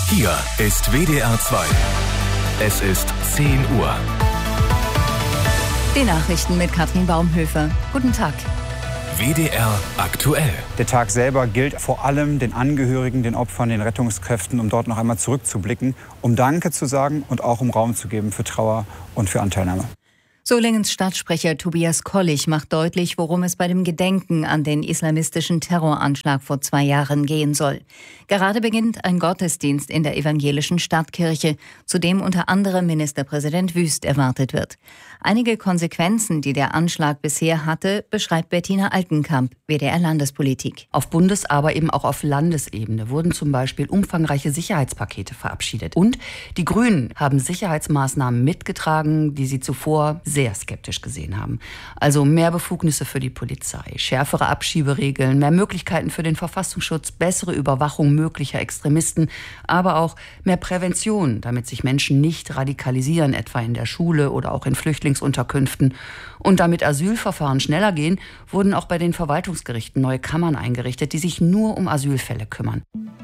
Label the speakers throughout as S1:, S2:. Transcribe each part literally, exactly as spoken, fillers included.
S1: Hier ist W D R zwei. Es ist zehn Uhr.
S2: Die Nachrichten mit Katrin Baumhöfer. Guten Tag.
S1: W D R aktuell.
S3: Der Tag selber gilt vor allem den Angehörigen, den Opfern, den Rettungskräften, um dort noch einmal zurückzublicken, um Danke zu sagen und auch um Raum zu geben für Trauer und für Anteilnahme.
S2: Solingens Stadtsprecher Tobias Kollich macht deutlich, worum es bei dem Gedenken an den islamistischen Terroranschlag vor zwei Jahren gehen soll. Gerade beginnt ein Gottesdienst in der evangelischen Stadtkirche, zu dem unter anderem Ministerpräsident Wüst erwartet wird. Einige Konsequenzen, die der Anschlag bisher hatte, beschreibt Bettina Altenkamp, W D R Landespolitik.
S4: Auf Bundes-, aber eben auch auf Landesebene wurden zum Beispiel umfangreiche Sicherheitspakete verabschiedet. Und die Grünen haben Sicherheitsmaßnahmen mitgetragen, die sie zuvor sehr skeptisch gesehen haben. Also mehr Befugnisse für die Polizei, schärfere Abschieberegeln, mehr Möglichkeiten für den Verfassungsschutz, bessere Überwachung möglicher Extremisten, aber auch mehr Prävention, damit sich Menschen nicht radikalisieren, etwa in der Schule oder auch in Flüchtlingsunterkünften. Und damit Asylverfahren schneller gehen, wurden auch bei den Verwaltungsgerichten neue Kammern eingerichtet, die sich nur um Asylfälle kümmern.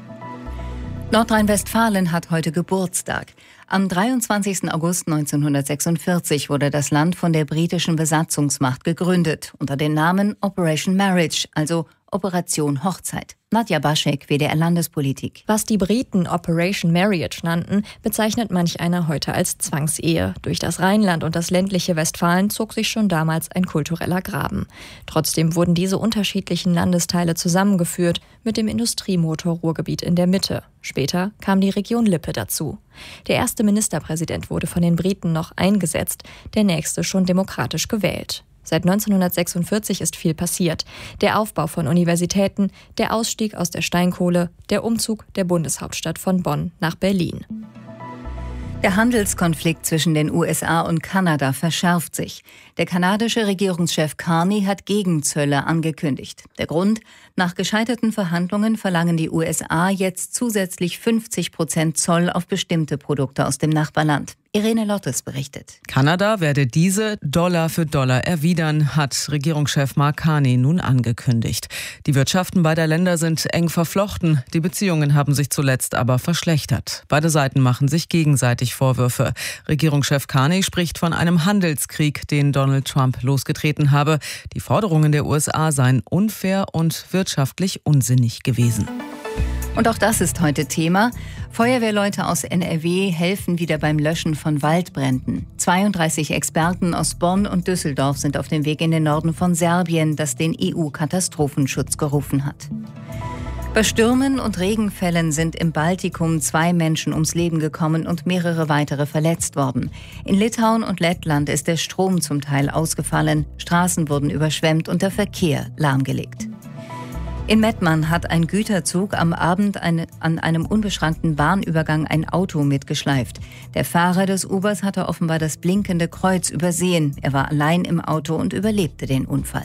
S2: Nordrhein-Westfalen hat heute Geburtstag. Am dreiundzwanzigsten August neunzehnhundertsechsundvierzig wurde das Land von der britischen Besatzungsmacht gegründet, unter dem Namen Operation Marriage, also Operation Hochzeit. Nadja Baschek, W D R Landespolitik.
S5: Was die Briten Operation Marriage nannten, bezeichnet manch einer heute als Zwangsehe. Durch das Rheinland und das ländliche Westfalen zog sich schon damals ein kultureller Graben. Trotzdem wurden diese unterschiedlichen Landesteile zusammengeführt mit dem Industriemotor Ruhrgebiet in der Mitte. Später kam die Region Lippe dazu. Der erste Ministerpräsident wurde von den Briten noch eingesetzt, der nächste schon demokratisch gewählt. Seit neunzehnhundertsechsundvierzig ist viel passiert. Der Aufbau von Universitäten, der Ausstieg aus der Steinkohle, der Umzug der Bundeshauptstadt von Bonn nach Berlin.
S2: Der Handelskonflikt zwischen den U S A und Kanada verschärft sich. Der kanadische Regierungschef Carney hat Gegenzölle angekündigt. Der Grund? Nach gescheiterten Verhandlungen verlangen die U S A jetzt zusätzlich fünfzig Prozent Zoll auf bestimmte Produkte aus dem Nachbarland. Irene Lottes berichtet.
S6: Kanada werde diese Dollar für Dollar erwidern, hat Regierungschef Mark Carney nun angekündigt. Die Wirtschaften beider Länder sind eng verflochten. Die Beziehungen haben sich zuletzt aber verschlechtert. Beide Seiten machen sich gegenseitig Vorwürfe. Regierungschef Carney spricht von einem Handelskrieg, den Donald Trump losgetreten habe. Die Forderungen der U S A seien unfair und wirtschaftlich unsinnig gewesen.
S2: Und auch das ist heute Thema. Feuerwehrleute aus N R W helfen wieder beim Löschen von Waldbränden. zweiunddreißig Experten aus Bonn und Düsseldorf sind auf dem Weg in den Norden von Serbien, das den E U-Katastrophenschutz gerufen hat. Bei Stürmen und Regenfällen sind im Baltikum zwei Menschen ums Leben gekommen und mehrere weitere verletzt worden. In Litauen und Lettland ist der Strom zum Teil ausgefallen, Straßen wurden überschwemmt und der Verkehr lahmgelegt. In Mettmann hat ein Güterzug am Abend eine, an einem unbeschrankten Bahnübergang ein Auto mitgeschleift. Der Fahrer des Ubers hatte offenbar das blinkende Kreuz übersehen. Er war allein im Auto und überlebte den Unfall.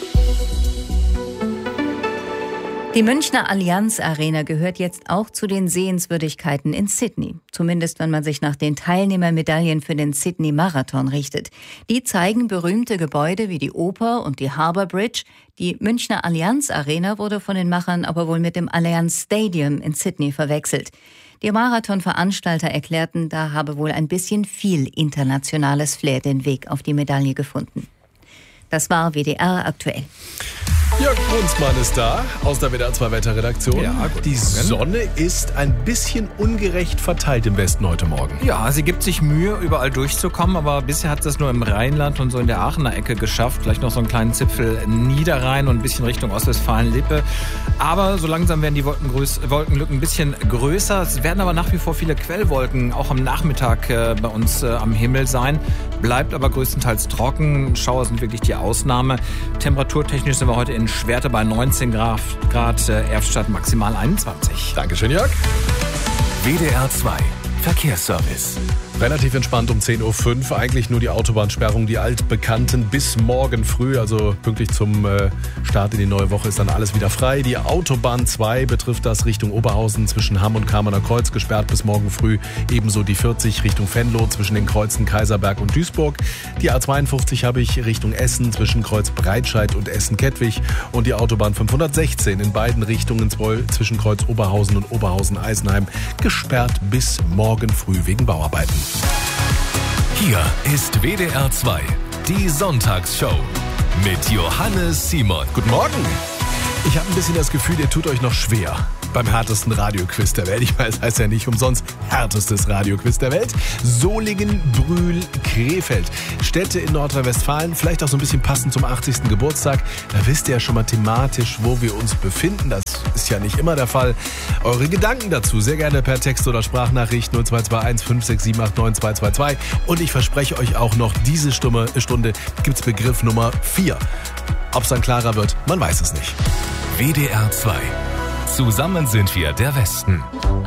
S2: Die Münchner Allianz Arena gehört jetzt auch zu den Sehenswürdigkeiten in Sydney. Zumindest wenn man sich nach den Teilnehmermedaillen für den Sydney Marathon richtet. Die zeigen berühmte Gebäude wie die Oper und die Harbour Bridge. Die Münchner Allianz Arena wurde von den Machern aber wohl mit dem Allianz Stadium in Sydney verwechselt. Die Marathonveranstalter erklärten, da habe wohl ein bisschen viel internationales Flair den Weg auf die Medaille gefunden. Das war W D R aktuell.
S7: Jörg Brunsmann ist da, aus der W D R zwei Wetterredaktion.
S8: Ja,
S7: die Sonne ist ein bisschen ungerecht verteilt im Westen heute Morgen.
S8: Ja, sie gibt sich Mühe, überall durchzukommen, aber bisher hat sie es nur im Rheinland und so in der Aachener Ecke geschafft. Vielleicht noch so einen kleinen Zipfel Niederrhein und ein bisschen Richtung Ostwestfalen-Lippe. Aber so langsam werden die Wolkengröß- Wolkenlücken ein bisschen größer. Es werden aber nach wie vor viele Quellwolken auch am Nachmittag äh, bei uns äh, am Himmel sein. Bleibt aber größtenteils trocken. Schauer sind wirklich die Ausnahme. Temperaturtechnisch sind wir heute in Schwerte bei neunzehn Grad, äh, Erftstadt maximal einundzwanzig.
S7: Dankeschön, Jörg.
S1: W D R zwei Verkehrsservice.
S7: Relativ entspannt um zehn Uhr fünf. Eigentlich nur die Autobahnsperrung, die altbekannten bis morgen früh. Also pünktlich zum äh, Start in die neue Woche ist dann alles wieder frei. Die Autobahn zwei betrifft das Richtung Oberhausen zwischen Hamm und Kamener Kreuz gesperrt bis morgen früh. Ebenso die vierzig Richtung Venlo zwischen den Kreuzen Kaiserberg und Duisburg. Die A zweiundfünfzig habe ich Richtung Essen zwischen Kreuz Breitscheid und Essen-Kettwig. Und die Autobahn fünfhundertsechzehn in beiden Richtungen zwischen Kreuz Oberhausen und Oberhausen-Eisenheim gesperrt bis morgen früh wegen Bauarbeiten.
S1: Hier ist W D R zwei, die Sonntagsshow mit Johannes Simon.
S7: Guten Morgen. Ich habe ein bisschen das Gefühl, ihr tut euch noch schwer beim härtesten Radioquiz der Welt. Ich weiß, es heißt ja nicht umsonst härtestes Radioquiz der Welt. Solingen, Brühl, Krefeld. Städte in Nordrhein-Westfalen, vielleicht auch so ein bisschen passend zum achtzigsten Geburtstag. Da wisst ihr ja schon mal thematisch, wo wir uns befinden. Das ist ja nicht immer der Fall. Eure Gedanken dazu sehr gerne per Text oder Sprachnachricht null zwei zwei eins fünf sechs sieben acht neun zwei zwei zwei. Und ich verspreche euch auch noch, diese Stunde, Stunde gibt's Begriff Nummer vier. Ob es dann klarer wird, man weiß es nicht.
S1: W D R zwei. Zusammen sind wir der Westen.